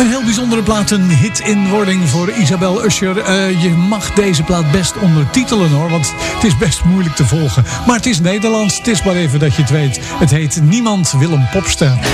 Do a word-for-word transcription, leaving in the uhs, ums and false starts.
Een heel bijzondere plaat, een hit in wording voor Isabel Usher. Uh, je mag deze plaat best ondertitelen hoor, want het is best moeilijk te volgen. Maar het is Nederlands, het is maar even dat je het weet. Het heet Niemand wil een popster.